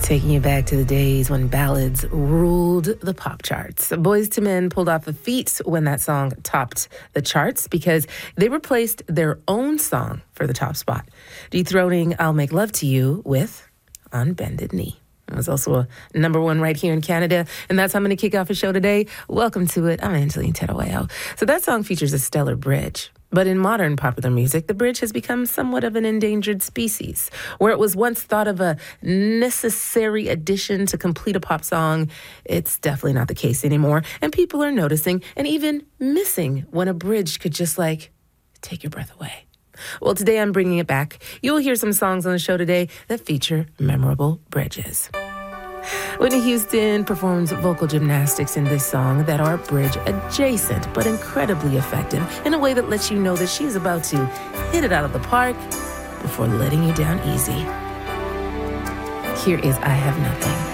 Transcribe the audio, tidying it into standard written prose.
Taking you back to the days when ballads ruled the pop charts. Boyz II Men pulled off a feat when that song topped the charts because they replaced their own song for the top spot, dethroning I'll Make Love to You with On Bended Knee. It was also a number one right here in Canada, and that's how I'm going to kick off a show today. Welcome to it. I'm Angeline Terueo. So that song features a stellar bridge. But in modern popular music, the bridge has become somewhat of an endangered species. Where it was once thought of a necessary addition to complete a pop song, it's definitely not the case anymore. And people are noticing and even missing when a bridge could just take your breath away. Well, today I'm bringing it back. You'll hear some songs on the show today that feature memorable bridges. Whitney Houston performs vocal gymnastics in this song that are bridge adjacent, but incredibly effective in a way that lets you know that she's about to hit it out of the park before letting you down easy. Here is I Have Nothing.